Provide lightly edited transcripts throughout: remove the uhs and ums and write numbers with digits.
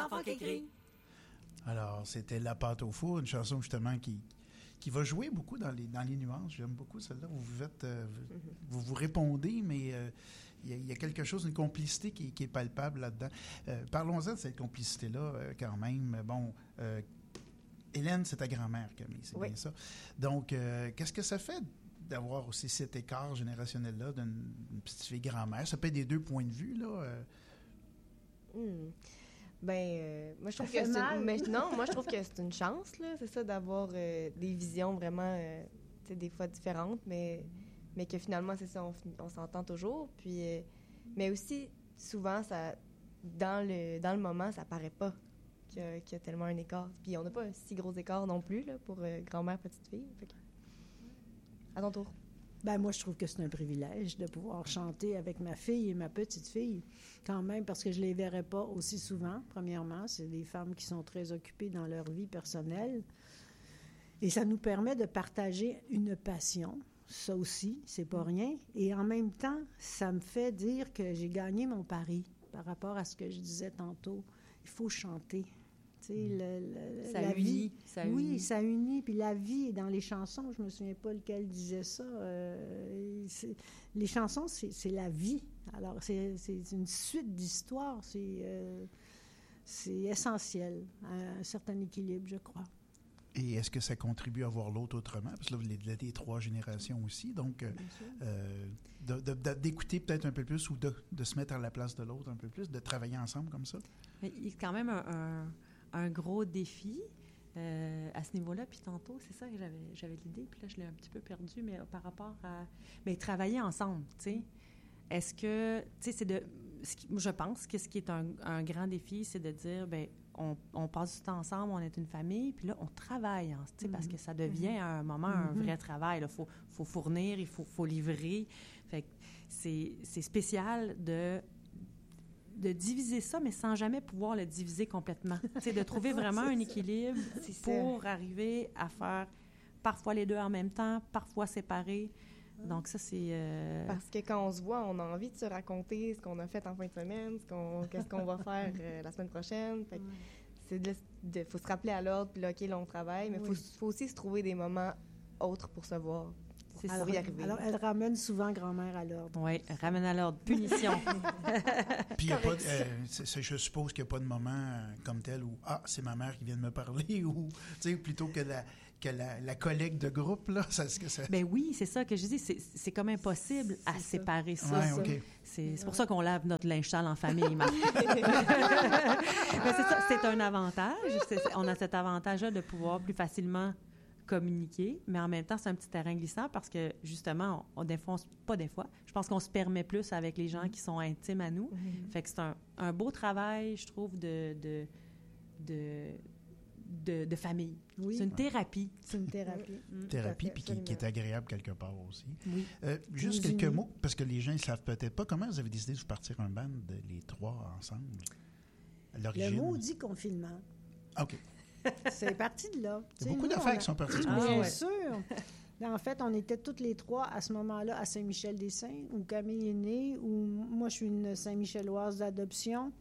l'enfant qui crie. Alors, c'était La pâte au four, une chanson justement qui va jouer beaucoup dans les nuances. J'aime beaucoup celle-là. Vous vous répondez, mais il y a quelque chose, une complicité qui est palpable là-dedans. Parlons-en de cette complicité-là quand même. Bon, Hélène, c'est ta grand-mère, Camille, c'est bien ça. Donc, qu'est-ce que ça fait d'avoir aussi cet écart générationnel-là d'une petite fille grand-mère? Ça peut être des deux points de vue, là. Moi, je trouve que moi, je trouve que c'est une chance, là, c'est ça, d'avoir des visions vraiment, tu sais, des fois différentes, mais que finalement, c'est ça, on s'entend toujours. Puis, mais aussi, souvent, ça, dans le moment, ça paraît pas qu'il y a tellement un écart. Puis, on n'a pas un si gros écart non plus, là, pour grand-mère, petite fille. Fait que, à ton tour. Moi, je trouve que c'est un privilège de pouvoir chanter avec ma fille et ma petite-fille, quand même, parce que je les verrais pas aussi souvent, premièrement. C'est des femmes qui sont très occupées dans leur vie personnelle. Et ça nous permet de partager une passion. Ça aussi, c'est pas rien. Et en même temps, ça me fait dire que j'ai gagné mon pari par rapport à ce que je disais tantôt. Il faut chanter. Ça unit. Oui, ça unit. Puis la vie est dans les chansons. Je me souviens pas lequel disait ça. Les chansons, c'est la vie. Alors, c'est une suite d'histoires. C'est essentiel à un certain équilibre, je crois. Et est-ce que ça contribue à voir l'autre autrement? Parce que là, vous êtes des trois générations aussi. Donc, d'écouter peut-être un peu plus ou de se mettre à la place de l'autre un peu plus, de travailler ensemble comme ça? Il y a quand même un gros défi à ce niveau-là. Puis tantôt, c'est ça que j'avais l'idée, puis là, je l'ai un petit peu perdu, mais par rapport à... Mais travailler ensemble, tu sais. Est-ce que... Tu sais, c'est de... Je pense que ce qui est un grand défi, c'est de dire, bien, on passe du temps ensemble, on est une famille, puis là, on travaille, tu sais, parce que ça devient à un moment un vrai travail. Il faut fournir, il faut livrer. Fait que c'est spécial de diviser ça, mais sans jamais pouvoir le diviser complètement. C'est de trouver vraiment un équilibre pour arriver à faire parfois les deux en même temps, parfois séparés. Donc ça, c'est... Parce que quand on se voit, on a envie de se raconter ce qu'on a fait en fin de semaine, qu'est-ce qu'on va faire la semaine prochaine. Fait que faut se rappeler à l'ordre, puis là, OK, là, on travaille, mais il faut aussi se trouver des moments autres pour se voir. Alors, y arriver. Alors, elle ramène souvent grand-mère à l'ordre. Oui, ramène à l'ordre. Punition. Puis, je suppose qu'il n'y a pas de moment comme tel où, c'est ma mère qui vient de me parler, ou, tu sais, plutôt que la collègue de groupe, là. Ben oui, c'est ça que je dis. C'est comme impossible à séparer ça. Ouais, OK. C'est pour ça qu'on lave notre linge sale en famille, Marc. Mais c'est ça, c'est un avantage. On a cet avantage-là de pouvoir plus facilement communiquer, mais en même temps, c'est un petit terrain glissant parce que, justement, je pense qu'on se permet plus avec les gens qui sont intimes à nous. Fait que c'est un beau travail, je trouve, de famille. Oui. C'est une thérapie. C'est une thérapie. Thérapie, puis qui est agréable quelque part aussi. Oui. Juste quelques mots, parce que les gens ne savent peut-être pas. Comment vous avez décidé de vous partir un band, les trois ensemble, à l'origine? Le maudit confinement. OK. C'est parti de là. Il y a beaucoup d'affaires qui sont parties de Bien là. sûr. En fait, on était toutes les trois à ce moment-là à Saint-Michel-des-Saints, où Camille est née, où moi, je suis une Saint-Michelloise d'adoption.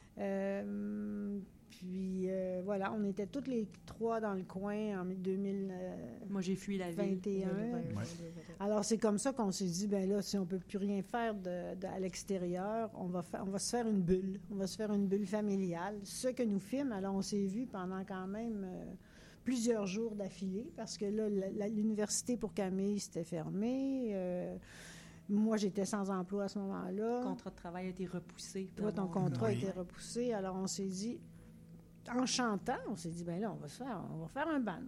Puis, voilà, on était toutes les trois dans le coin en 2021. Moi, j'ai fui la ville. Alors, c'est comme ça qu'on s'est dit, bien là, si on ne peut plus rien faire à l'extérieur, on va se faire une bulle. On va se faire une bulle familiale. Ce que nous fîmes, alors on s'est vus pendant quand même plusieurs jours d'affilée, parce que là, l'université pour Camille, c'était fermé. Moi, j'étais sans emploi à ce moment-là. Le contrat de travail a été repoussé. Toi, ton contrat a été repoussé. Alors, on s'est dit... En chantant, on s'est dit, bien là, on va faire un band.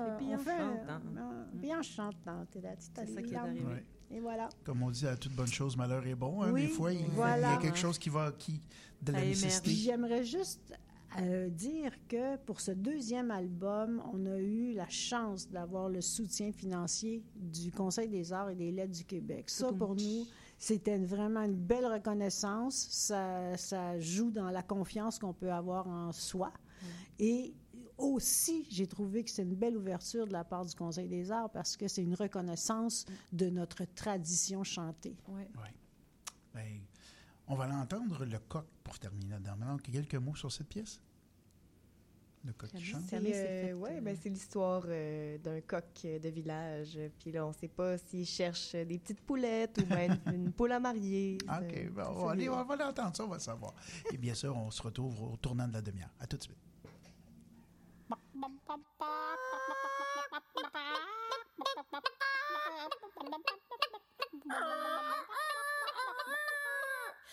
Puis en chantant, c'est ça qui est arrivé. Ouais. Et voilà. Comme on dit, à toute bonne chose, malheur est bon. Hein, oui, des fois, il y a quelque chose de la nécessité. Puis j'aimerais juste dire que pour ce deuxième album, on a eu la chance d'avoir le soutien financier du Conseil des arts et des lettres du Québec. Ça, pour nous, c'était vraiment une belle reconnaissance. Ça joue dans la confiance qu'on peut avoir en soi. Et aussi, j'ai trouvé que c'est une belle ouverture de la part du Conseil des arts parce que c'est une reconnaissance de notre tradition chantée. Oui. Bien, on va l'entendre, le coq, pour terminer là-dedans. Maintenant, quelques mots sur cette pièce? Le coq qui chante. C'est l'histoire d'un coq de village. Puis là, on ne sait pas s'il cherche des petites poulettes ou bien une poule à marier. OK, on va l'entendre ça, on va savoir. Et bien sûr, on se retrouve au tournant de la demi-heure. À tout de suite.